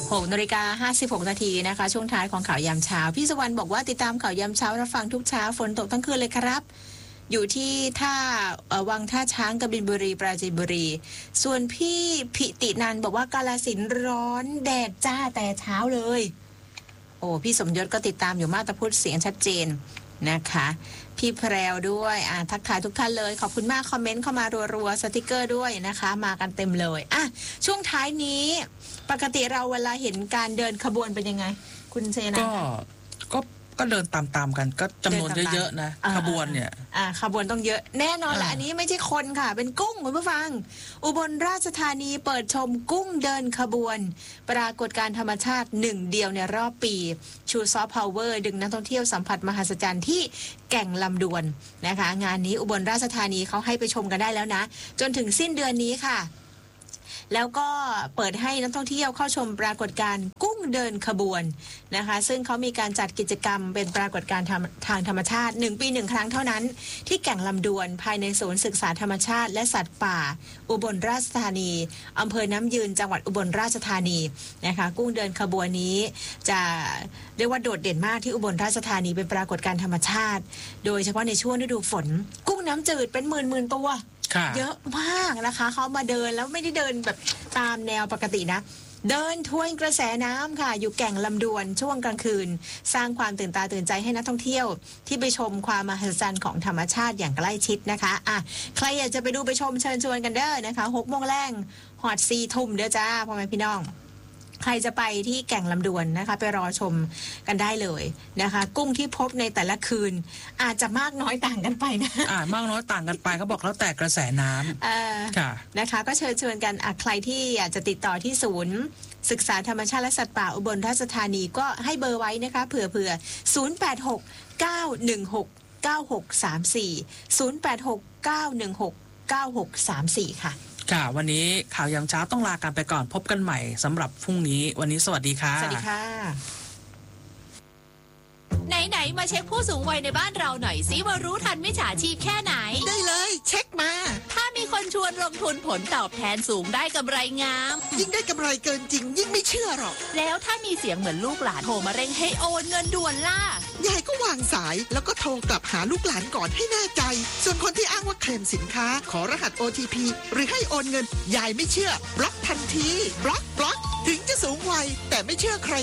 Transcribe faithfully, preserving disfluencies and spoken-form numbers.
หกนาฬิกาห้าสิบหกนาทีนะคะช่วงท้ายของข่าวยามเช้าพี่สวรรค์บอกว่าติดตามข่าวยามเช้ารับฟังทุกเช้าฝนตกทั้งคืนเลยครับอยู่ที่ท่าวังท่าช้างกบินบุรีปราจีนบุรีส่วนพี่พิตินันบอกว่ากาฬสินธุ์ร้อนแดดจ้าแต่เช้าเลยโอ้พี่สมยศก็ติดตามอยู่มาตรพุทธเสียงชัดเจนนะคะพี่แพรวด้วยอ่ะทักทายทุกท่านเลยขอบคุณมากคอมเมนต์เข้ามารัวๆสติกเกอร์ด้วยนะคะมากันเต็มเลยอ่ะช่วงท้ายนี้ปกติเราเวลาเห็นการเดินขบวนเป็นยังไงคุณเชนะก็ก็ก็เดินตามๆกันก็จำนวนเยอะๆนะขบวนเนี่ยอ่าขบวนต้องเยอะแน่นอนแหละอันนี้ไม่ใช่คนค่ะเป็นกุ้งคุณผู้ฟังอุบลราชธานีเปิดชมกุ้งเดินขบวนปรากฏการณ์ธรรมชาติหนึ่งเดียวในรอบปีชูซอฟต์พาวเวอร์ดึงนักท่องเที่ยวสัมผัสมหัศจรรย์ที่แก่งลำดวนนะคะงานนี้อุบลราชธานีเขาให้ไปชมกันได้แล้วนะจนถึงสิ้นเดือนนี้ค่ะแล้วก็เปิดให้นักท่องเที่ยวเข้าชมปรากฏการณ์กุ้งเดินขบวนนะคะซึ่งเขามีการจัดกิจกรรมเป็นปรากฏการณ์ทางธรรมชาติหนึ่งปีหนึ่งครั้งเท่านั้นที่แก่งลำดวนภายในศูนย์ศึกษาธรรมชาติและสัตว์ป่าอุบลราชธานีอำเภอน้ำยืนจังหวัดอุบลราชธานีนะคะกุ้งเดินขบวนนี้จะเรียกว่าโดดเด่นมากที่อุบลราชธานีเป็นปรากฏการณ์ธรรมชาติโดยเฉพาะในช่วงฤดูฝนกุ้งน้ำจืดเป็นหมื่นหมื่นตัวเยอะมากนะคะเขามาเดินแล้วไม่ได้เดินแบบตามแนวปกตินะเดินทวนกระแสน้ำค่ะอยู่แก่งลำดวนช่วงกลางคืนสร้างความตื่นตาตื่นใจให้นักท่องเที่ยวที่ไปชมความมหัศจรรย์ของธรรมชาติอย่างใกล้ชิดนะคะอ่ะใครอยากจะไปดูไปชมเชิญชวนกันเด้อนะคะหกโมงแรงหอดซีทุ่มเด้อจ้าพ่อแม่พี่น้องใครจะไปที่แก่งลำดวนนะคะไปรอชมกันได้เลยนะคะกุ้งที่พบในแต่ละคืนอาจจะมากน้อยต่างกันไปนะอ่ามากน้อยต่างกันไปเขาบอกแล้วแต่กระแสน้ำอ่าค่ะนะคะก็เชิญชวนกันอ่ะใครที่อยากจะติดต่อที่ศูนย์ศึกษาธรรมชาติและสัตว์ป่าอุบลราชธานีก็ให้เบอร์ไว้นะคะเผื่อเผื่อศูนย์ แปด หก เก้า หนึ่ง หก เก้า หก สาม สี่ ศูนย์ แปด หก เก้า หนึ่ง หก เก้า หก สาม สี่ค่ะค่ะวันนี้ข่าวยามเช้าต้องลากันไปก่อนพบกันใหม่สำหรับพรุ่งนี้วันนี้สวัสดีค่ะสวัสดีค่ะไหนๆมาเช็คผู้สูงวัยในบ้านเราหน่อยซิว่ารู้ทันมิจฉาชีพแค่ไหนได้เลยเช็คมาถ้ามีคนชวนลงทุนผลตอบแทนสูงได้กำไรงามยิ่งได้กำไรเกินจริงยิ่งไม่เชื่อหรอกแล้วถ้ามีเสียงเหมือนลูกหลานโทรมาเร่งให้โอนเงินด่วนล่ะยายก็วางสายแล้วก็โทรกลับหาลูกหลานก่อนให้แน่ใจส่วนคนที่อ้างว่าเคลมสินค้าขอรหัส โอ ที พี หรือให้โอนเงินยายไม่เชื่อบล็อกทันทีบล็อกบล็อกถึงจะสูงวัยแต่ไม่เชื่อใคร